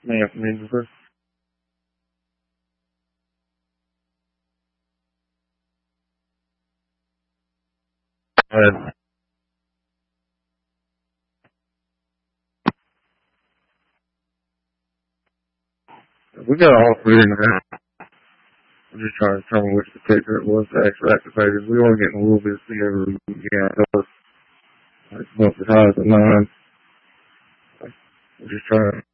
Man from Edinburgh. We got all three in the house. I'm just trying to determine which detector it was that actually activated. We are getting a little bit of CR again. It's not as high as a 9. I'm just trying to